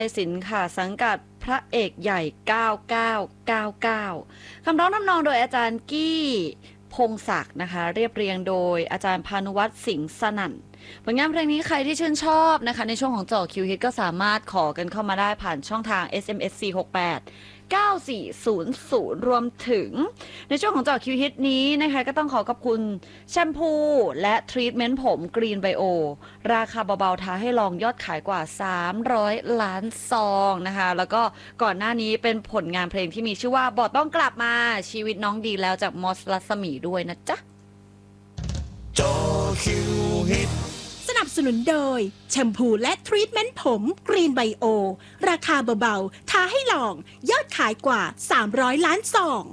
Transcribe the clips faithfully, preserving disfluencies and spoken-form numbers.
ศิลป์ค่ะสังกัดพระเอกใหญ่เก้าเก้าเก้าเก้าคำร้องทำนองโดยอาจารย์กี้พงศักดิ์นะคะเรียบเรียงโดยอาจารย์พานุวัฒน์สิงห์สนั่นผลงานเพลงนี้ใครที่ชื่นชอบนะคะในช่วงของเจาะคิวฮิตก็สามารถขอกันเข้ามาได้ผ่านช่องทาง เอส เอ็ม เอส สี่ หก แปด เก้า สี่ ศูนย์ ศูนย์ รวมถึงในช่วงของเจาะคิวฮิตนี้นะคะก็ต้องขอขอบคุณแชมพูและทรีทเมนต์ผมกรีนไบโอราคาเบาๆท้าให้ลองยอดขายกว่าสามร้อยล้านซองนะคะแล้วก็ก่อนหน้านี้เป็นผลงานเพลงที่มีชื่อว่าบอดต้องกลับมาชีวิตน้องดีแล้วจากมอสรัศมีด้วยนะจ๊ะจอคิวฮิตสนับสนุนโดยแชมพูและทรีทเมนต์ผมกรีนไบโอราคาเบาๆท้าให้ลองยอดขายกว่าสามร้อยล้านซอง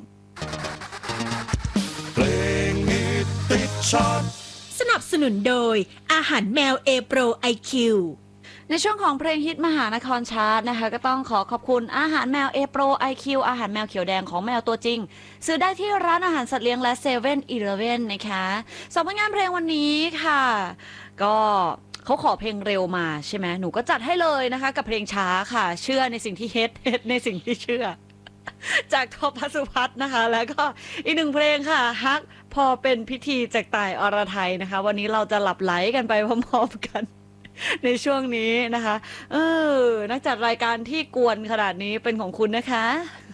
เพลงฮิตติดชาร์ตสนับสนุนโดยอาหารแมวเอโปรไอคิวในช่วงของเพลงฮิตมหานครชาร์ตนะคะก็ต้องขอขอบคุณอาหารแมวเอโปรไอคิวอาหารแมวเขียวแดงของแมวตัวจริงซื้อได้ที่ร้านอาหารสัตว์เลี้ยงและเซเว่นอีเลฟเว่นนะคะสำหรับงานเพลงวันนี้ค่ะก็เขาขอเพลงเร็วมาใช่ไหมหนูก็จัดให้เลยนะคะกับเพลงช้าค่ะเชื่อในสิ่งที่เฮ็ดเฮ็ดในสิ่งที่เชื่อจากทอพัสุพัฒน์นะคะแล้วก็อีกหนึ่งเพลงค่ะฮักพอเป็นพิธีจากต่ายอรไทยนะคะวันนี้เราจะหลับไหลกันไปพร้อมๆกันในช่วงนี้นะคะเออนักจัดรายการที่กวนขนาดนี้เป็นของคุณนะคะ